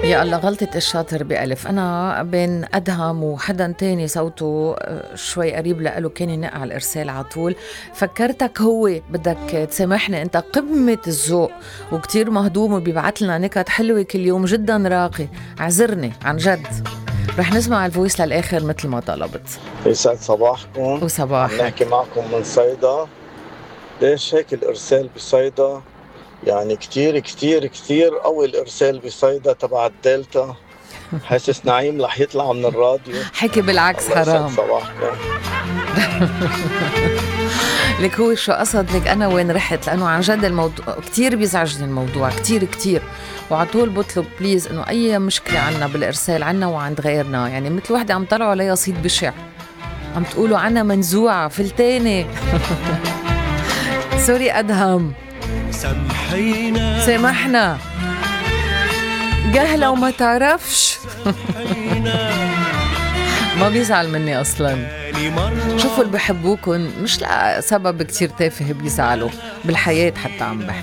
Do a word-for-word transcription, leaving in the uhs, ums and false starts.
يا الله غلطة الشاطر بألف. أنا بين أدهم وحدا تاني صوته آه، شوي قريب لأله كان ينقع على الإرسال على طول، فكرتك هو. بدك تسامحني، أنت قمة الذوق وكتير مهضوم وبيبعت لنا نكت حلوة كل يوم، جدا راقي. اعذرني عن جد. رح نسمع الفويس للآخر مثل ما طلبت. يسعد صباحكم. عم نحكي وصباحك. معكم من صيدا. ليش هيك الإرسال بصيدا؟ يعني كتير كتير كتير قوي الإرسال بصيدا تبع الدلتا. حاسس نعيم رح يطلع من الراديو. حكي بالعكس الله يسعد حرام. صباحكم. لك هو شو قصد لك أنا وين رحت؟ لأنه عن جد الموضوع كتير بيزعجني، الموضوع كتير كتير، وعطول بطلب بليز إنه أي مشكلة عنا بالإرسال عنا وعند غيرنا، يعني مثل وحدة عم طلعوا عليها صيد بشع، عم تقولوا عنا منزوعة فلتانة. سوري أدهم، سامحينا سامحنا، جهلة وما تعرفش. ما بيزعل مني أصلاً. شوفوا اللي بحبوكن مش لسبب كتير تافه بيزعلوا بالحياة، حتى عم بحكي